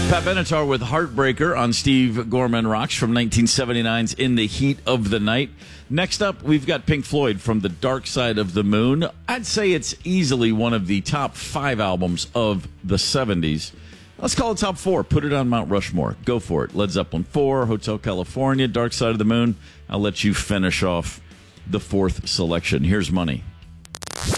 Pat Benatar with Heartbreaker on Steve Gorman Rocks from 1979's In the Heat of the Night. Next up, we've got Pink Floyd from The Dark Side of the Moon. I'd say it's easily one of the top 5 albums of the 70s. Let's call it top 4. Put it on Mount Rushmore. Go for it. Led Zeppelin 4, Hotel California, Dark Side of the Moon. I'll let you finish off the 4th selection. Here's Money.